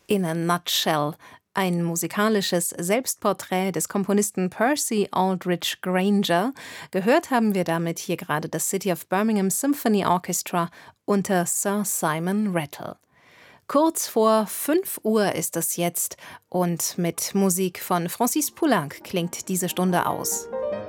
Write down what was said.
In a Nutshell. Ein musikalisches Selbstporträt des Komponisten Percy Aldrich Granger. Gehört haben wir damit hier gerade das City of Birmingham Symphony Orchestra unter Sir Simon Rattle. Kurz vor 5 Uhr ist es jetzt und mit Musik von Francis Poulenc klingt diese Stunde aus.